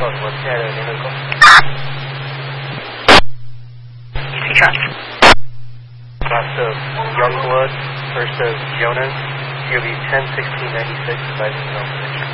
我亲爱的联合国。Last of Youngblood, first of Jonas, COB 10-16-96, advising no connection.